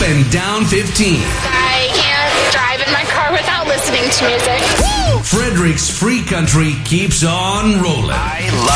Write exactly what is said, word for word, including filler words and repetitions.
and down fifteen. I can't drive in my car without listening to music. Frederick's Free Country keeps on rolling. I love